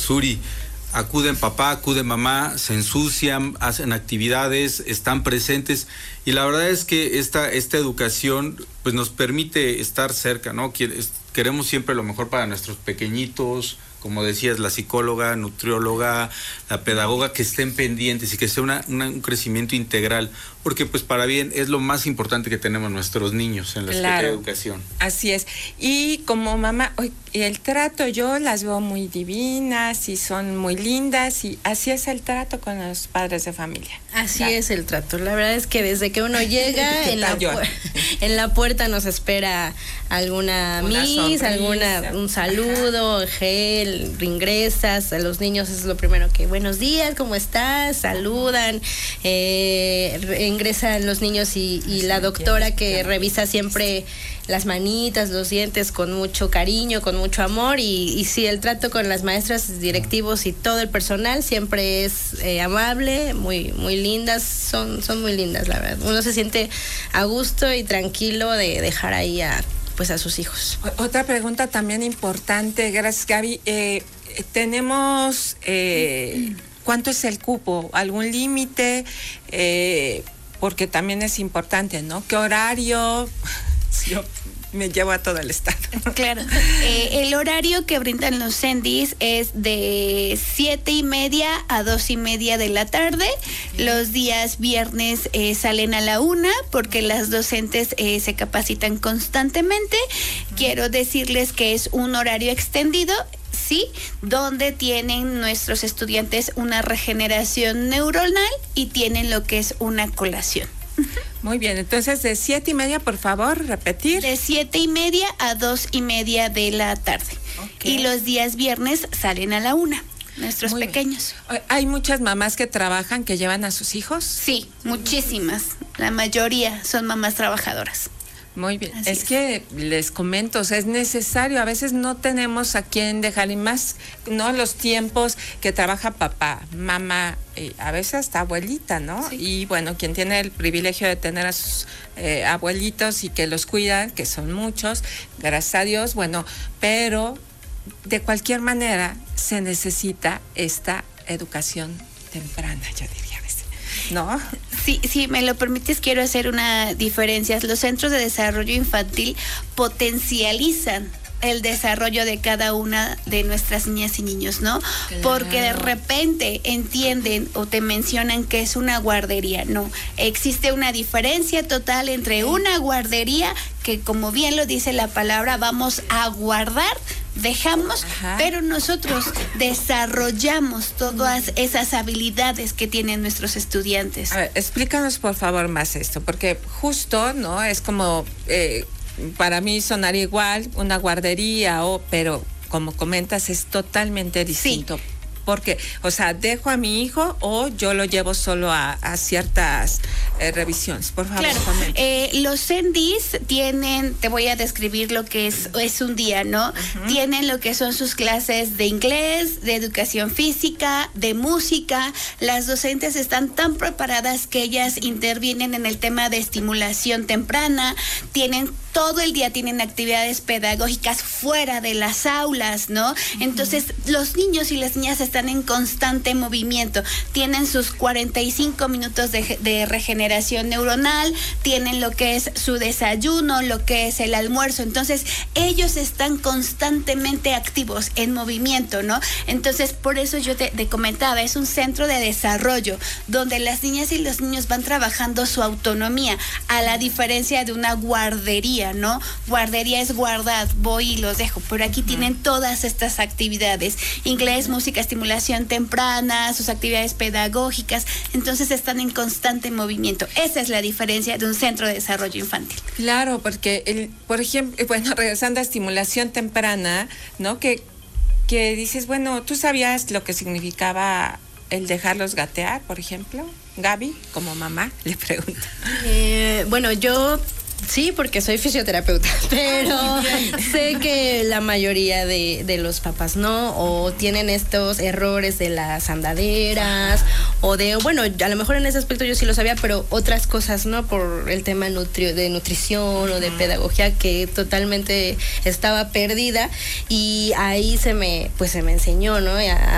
Suri, acuden papá, acude mamá, se ensucian, hacen actividades, están presentes, y la verdad es que esta educación pues nos permite estar cerca, ¿no? Queremos siempre lo mejor para nuestros pequeñitos, como decías, la psicóloga, nutrióloga, la pedagoga, que estén pendientes y que sea un crecimiento integral, porque pues para bien es lo más importante que tenemos nuestros niños en la Secretaría de Educación. Así es. Y como mamá, el trato, yo las veo muy divinas y son muy lindas, y así es el trato con los padres de familia. Así es el trato. La verdad es que desde que uno llega en la puerta nos espera alguna miss, un saludo, gel, ingresas, a los niños es lo primero que, buenos días, ¿cómo estás? Saludan, ingresan los niños y la doctora que revisa siempre las manitas, los dientes con mucho cariño, con mucho amor, y sí, el trato con las maestras, directivos y todo el personal siempre es amable, muy, muy lindas, son muy lindas, la verdad. Uno se siente a gusto y tranquilo de dejar ahí a sus hijos. Otra pregunta también importante, gracias Gaby, tenemos, ¿cuánto es el cupo? ¿Algún límite? Porque también es importante, ¿no? ¿Qué horario? Yo me llevo a todo el estado. Claro. El horario que brindan los CENDIs es de 7:30 a 2:30 de la tarde. Los días viernes salen a la 1 porque las docentes se capacitan constantemente. Quiero decirles que es un horario extendido, sí, donde tienen nuestros estudiantes una regeneración neuronal y tienen lo que es una colación. Muy bien, entonces de 7:30, por favor, repetir. De 7:30 a 2:30 de la tarde. Okay. Y los días viernes salen a la 1, nuestros muy pequeños. Bien. ¿Hay muchas mamás que trabajan, que llevan a sus hijos? Sí, muchísimas. La mayoría son mamás trabajadoras. Muy bien. Es que les comento, o sea, es necesario, a veces no tenemos a quién dejar, y más, ¿no? Los tiempos que trabaja papá, mamá, a veces hasta abuelita, ¿no? Sí. Y bueno, quien tiene el privilegio de tener a sus abuelitos y que los cuidan, que son muchos, gracias a Dios, bueno, pero de cualquier manera se necesita esta educación temprana, yo diría. ¿No? Sí, si me lo permites, quiero hacer una diferencia. Los centros de desarrollo infantil potencializan el desarrollo de cada una de nuestras niñas y niños, ¿no? Claro. Porque de repente entienden o te mencionan que es una guardería. No, existe una diferencia total entre una guardería, que como bien lo dice la palabra, vamos a guardar, dejamos, pero nosotros desarrollamos todas esas habilidades que tienen nuestros estudiantes. A ver, explícanos por favor más esto, porque justo, ¿no? Es como, para mí sonaría igual una guardería, pero como comentas es totalmente distinto. Sí. Porque, o sea, dejo a mi hijo o yo lo llevo solo a ciertas revisiones. Por favor, claro. Los CENDIs tienen, te voy a describir lo que es un día, ¿no? Uh-huh. Tienen lo que son sus clases de inglés, de educación física, de música. Las docentes están tan preparadas que ellas intervienen en el tema de estimulación temprana. Tienen todo el día, tienen actividades pedagógicas fuera de las aulas, ¿no? Uh-huh. Entonces, los niños y las niñas están en constante movimiento, tienen sus 45 minutos de regeneración neuronal, tienen lo que es su desayuno, lo que es el almuerzo, entonces ellos están constantemente activos, en movimiento, ¿no? Entonces, por eso yo te comentaba, es un centro de desarrollo, donde las niñas y los niños van trabajando su autonomía, a la diferencia de una guardería, ¿no? Guardería es guardar, voy y los dejo, pero aquí tienen todas estas actividades, inglés, música, estimulación temprana, sus actividades pedagógicas, entonces están en constante movimiento. Esa es la diferencia de un centro de desarrollo infantil. Claro, porque, por ejemplo, bueno, regresando a estimulación temprana, ¿no? Que dices, bueno, ¿tú sabías lo que significaba el dejarlos gatear, por ejemplo? Gaby, como mamá, le pregunto. Bueno, yo... Sí, porque soy fisioterapeuta, pero sé que la mayoría de los papás no, o tienen estos errores de las andaderas, o bueno, a lo mejor en ese aspecto yo sí lo sabía, pero otras cosas no, por el tema de nutrición o de pedagogía, que totalmente estaba perdida, y ahí se me enseñó, ¿no?